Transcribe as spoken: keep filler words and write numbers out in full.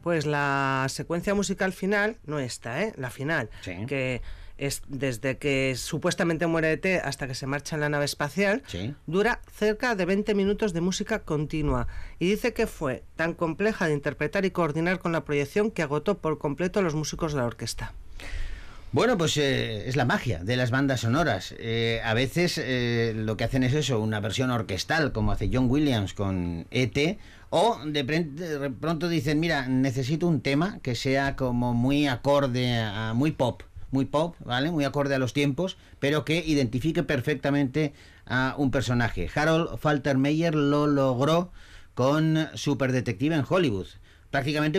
Pues la secuencia musical final, no esta, ¿eh? La final, Sí. que es desde que supuestamente muere E T hasta que se marcha en la nave espacial, Sí. dura cerca de veinte minutos de música continua, y dice que fue tan compleja de interpretar y coordinar con la proyección que agotó por completo a los músicos de la orquesta. Bueno, pues eh, es la magia de las bandas sonoras. Eh, a veces eh, lo que hacen es eso, una versión orquestal, como hace John Williams con E T, o de, pre- de pronto dicen, mira, necesito un tema que sea como muy acorde, a, muy pop, muy pop, ¿vale? Muy acorde a los tiempos, pero que identifique perfectamente a un personaje. Harold Faltermeyer lo logró con Superdetective en Hollywood. Prácticamente